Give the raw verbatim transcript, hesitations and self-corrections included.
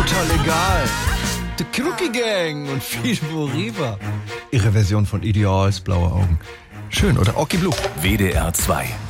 total egal. The Crookie Gang und Fido Riva. Ihre Version von Ideals Blaue Augen. Schön, oder? Oki Blue. W D R zwei.